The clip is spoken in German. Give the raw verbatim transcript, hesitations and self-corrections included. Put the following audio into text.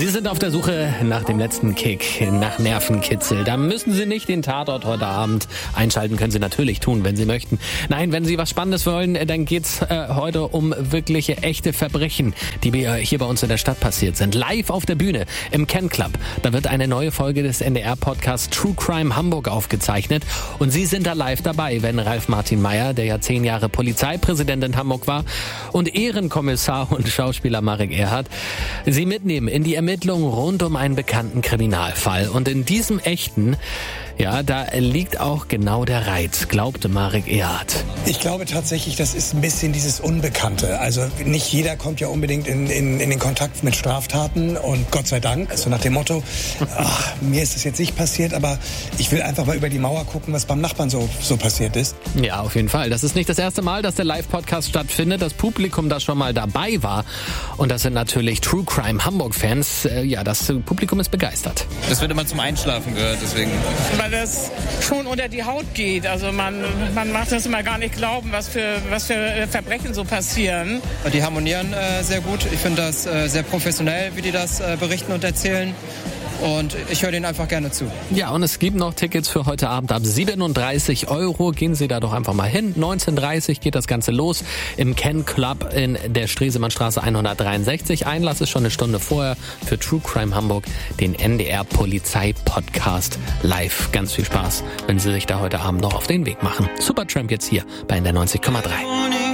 Sie sind auf der Suche nach dem letzten Kick, nach Nervenkitzel. Da müssen Sie nicht den Tatort heute Abend einschalten. Können Sie natürlich tun, wenn Sie möchten. Nein, wenn Sie was Spannendes wollen, dann geht's äh, heute um wirkliche, echte Verbrechen, die hier bei uns in der Stadt passiert sind. Live auf der Bühne im Ken Club. Da wird eine neue Folge des N D R-Podcasts True Crime Hamburg aufgezeichnet. Und Sie sind da live dabei, wenn Ralf Martin Meyer, der ja zehn Jahre Polizeipräsident in Hamburg war, und Ehrenkommissar und Schauspieler Marek Erhardt Sie mitnehmen in die Ermittlungen rund um einen bekannten Kriminalfall. Und in diesem echten, ja, da liegt auch genau der Reiz, glaubte Marek Erhardt. Ich glaube tatsächlich, das ist ein bisschen dieses Unbekannte. Also nicht jeder kommt ja unbedingt in, in, in den Kontakt mit Straftaten und Gott sei Dank, so nach dem Motto, ach, mir ist das jetzt nicht passiert, aber ich will einfach mal über die Mauer gucken, was beim Nachbarn so, so passiert ist. Ja, auf jeden Fall. Das ist nicht das erste Mal, dass der Live-Podcast stattfindet. Das Publikum, das schon mal dabei war, und das sind natürlich True Crime Hamburg-Fans. Äh, ja, das Publikum ist begeistert. Das wird immer zum Einschlafen gehört, deswegen. Weil das schon unter die Haut geht. Also man, man macht das immer gar nicht glauben, was für, was für Verbrechen so passieren. Die harmonieren äh, sehr gut. Ich finde das äh, sehr professionell, wie die das äh, berichten und erzählen. Und ich höre denen einfach gerne zu. Ja, und es gibt noch Tickets für heute Abend ab siebenunddreißig Euro. Gehen Sie da doch einfach mal hin. neunzehn Uhr dreißig geht das Ganze los im Ken Club in der Stresemannstraße hundertdreiundsechzig. Einlass ist schon eine Stunde vorher für True Crime Hamburg, den N D R Polizei Podcast live. Ganz viel Spaß, wenn Sie sich da heute Abend noch auf den Weg machen. Supertramp jetzt hier bei N D R neunzig Komma drei.